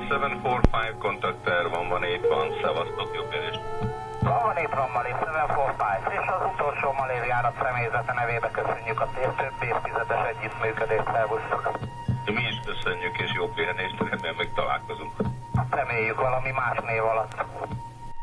745 contact Air 118, szevasztok, jobb érést. 118 Malé 745, és az utolsó Malév járat személyzete nevébe köszönjük a több évtizedes együttműködést, szervusztok. Mi is köszönjük, és jó pihenést, remélem meg találkozunk. Reméljük valami más név alatt.